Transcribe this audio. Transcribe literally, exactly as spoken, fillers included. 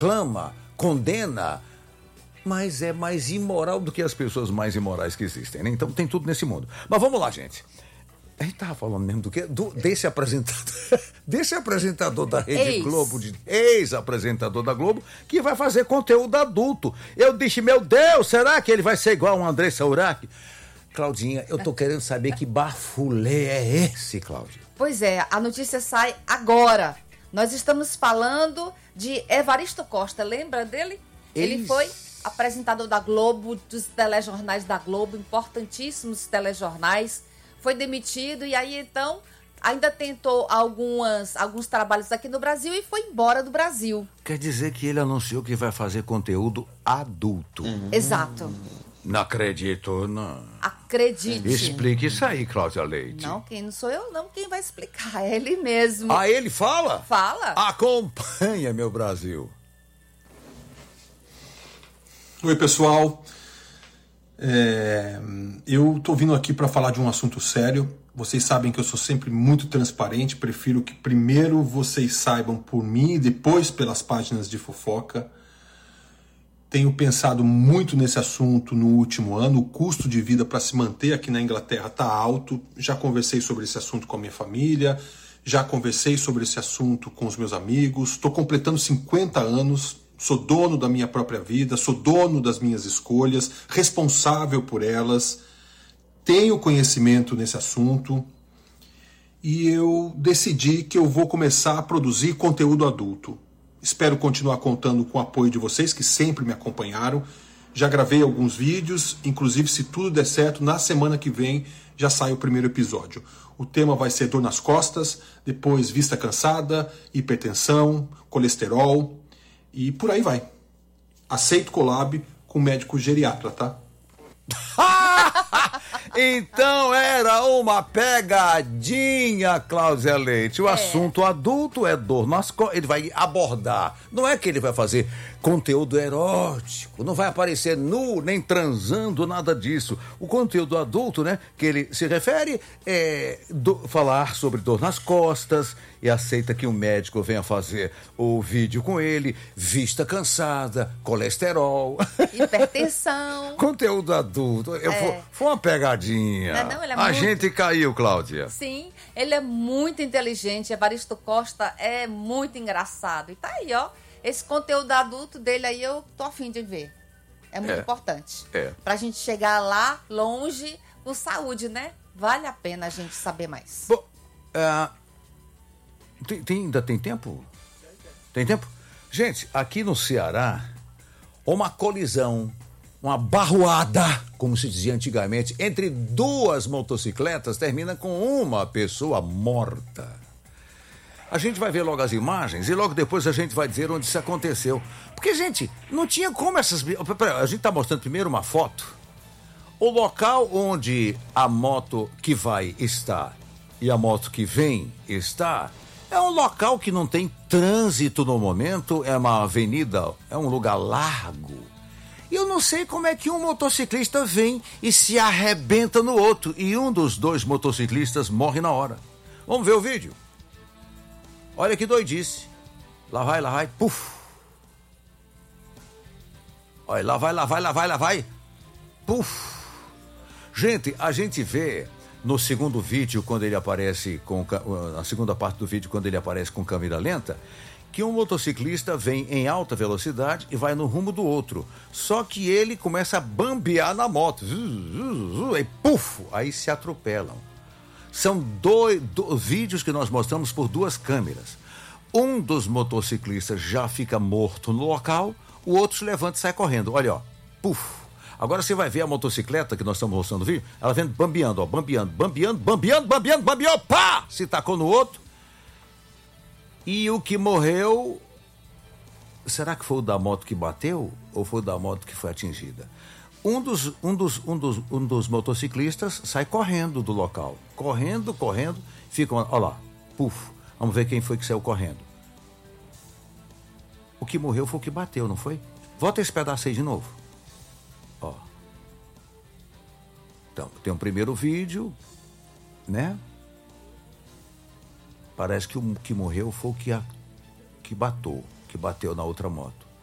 clama, condena, mas é mais imoral do que as pessoas mais imorais que existem, né? Então tem tudo nesse mundo. Mas vamos lá, gente. A gente tava falando mesmo do quê? Do, desse apresentador, desse apresentador da Rede Ex. Globo, de, ex-apresentador da Globo, que vai fazer conteúdo adulto. Eu disse, meu Deus, será que ele vai ser igual a Andressa Urach? Claudinha, eu tô querendo saber que bafulê é esse, Cláudia? Pois é, a notícia sai agora. Nós estamos falando de Evaristo Costa, lembra dele? Ele Ex. foi apresentador da Globo, dos telejornais da Globo, importantíssimos telejornais, foi demitido e aí então ainda tentou algumas, alguns trabalhos aqui no Brasil e foi embora do Brasil. Quer dizer que ele anunciou que vai fazer conteúdo adulto. Uhum. Exato. Não acredito, não. Acredite. Explique isso aí, Cláudia Leite. Não, quem não sou eu não, quem vai explicar, é ele mesmo. Ah, ele fala? Fala. Acompanha, meu Brasil. Oi, pessoal. É, eu tô vindo aqui para falar de um assunto sério. Vocês sabem que eu sou sempre muito transparente. Prefiro que primeiro vocês saibam por mim e depois pelas páginas de fofoca. Tenho pensado muito nesse assunto no último ano. O custo de vida para se manter aqui na Inglaterra está alto. Já conversei sobre esse assunto com a minha família. Já conversei sobre esse assunto com os meus amigos. Estou completando cinquenta anos. Sou dono da minha própria vida, sou dono das minhas escolhas, responsável por elas, tenho conhecimento nesse assunto e eu decidi que eu vou começar a produzir conteúdo adulto. Espero continuar contando com o apoio de vocês que sempre me acompanharam. Já gravei alguns vídeos, inclusive se tudo der certo, na semana que vem já sai o primeiro episódio. O tema vai ser dor nas costas, depois vista cansada, hipertensão, colesterol... E por aí vai. Aceito collab com médico geriatra, tá? Então era uma pegadinha, Cláudia Leite. O é. assunto adulto é dor nas costas. Ele vai abordar. Não é que ele vai fazer conteúdo erótico. Não vai aparecer nu, nem transando, nada disso. O conteúdo adulto, né, que ele se refere é do, falar sobre dor nas costas e aceita que o médico venha fazer o vídeo com ele, vista cansada, colesterol, hipertensão. Conteúdo adulto. Eu, é. foi, foi uma pegadinha. Não, não, ele é A muito... gente caiu, Cláudia. Sim, ele é muito inteligente. Evaristo Costa é muito engraçado. E tá aí, ó. Esse conteúdo adulto dele aí eu tô a fim de ver. É muito é. importante. É. Pra gente chegar lá, longe, com saúde, né? Vale a pena a gente saber mais. Bom, uh, tem, tem, ainda tem tempo? Tem tempo? Gente, aqui no Ceará, uma colisão, uma barroada, como se dizia antigamente, entre duas motocicletas termina com uma pessoa morta. A gente vai ver logo as imagens e logo depois a gente vai dizer onde isso aconteceu. Porque, gente, não tinha como essas... A gente está mostrando primeiro uma foto. O local onde a moto que vai está e a moto que vem está é um local que não tem trânsito no momento, é uma avenida, é um lugar largo. E eu não sei como é que um motociclista vem e se arrebenta no outro e um dos dois motociclistas morre na hora. Vamos ver o vídeo? Olha que doidice. Lá vai, lá vai. Puf. Olha, lá vai, lá vai, lá vai, lá vai. Puf. Gente, a gente vê no segundo vídeo, quando ele aparece com... Na segunda parte do vídeo, quando ele aparece com câmera lenta, que um motociclista vem em alta velocidade e vai no rumo do outro. Só que ele começa a bambear na moto. E puf. Aí se atropelam. São dois, dois vídeos que nós mostramos por duas câmeras. Um dos motociclistas já fica morto no local, o outro se levanta e sai correndo. Olha, ó, puf. Agora você vai ver a motocicleta que nós estamos mostrando no vídeo, ela vem bambeando, ó, bambeando, bambeando, bambeando, bambeando, bambeou, pá! Se tacou no outro. E o que morreu, será que foi o da moto que bateu ou foi o da moto que foi atingida? Um dos, um, dos, um, dos, um dos motociclistas sai correndo do local. Correndo, correndo. Fica, olha lá, puf. Vamos ver quem foi que saiu correndo. O que morreu foi o que bateu, não foi? Volta esse pedaço aí de novo. Ó. Então, tem um primeiro vídeo, né? Parece que o que morreu foi o que, a, que bateu, que bateu na outra moto.